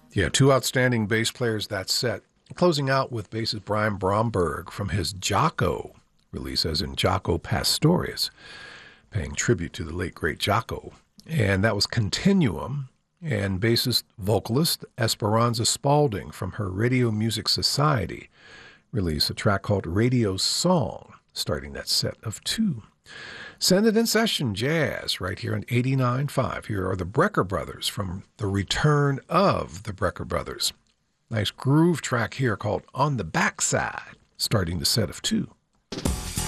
Yeah, two outstanding bass players that set. Closing out with bassist Brian Bromberg from his Jaco release, as in Jaco Pastorius, paying tribute to the late, great Jaco. And that was Continuum, and bassist vocalist Esperanza Spalding from her Radio Music Society release, a track called Radio Song, starting that set of two. Send it in session jazz right here on 89.5. Here are the Brecker Brothers from the return of the Brecker Brothers. Nice groove track here called On the Backside, starting the set of two.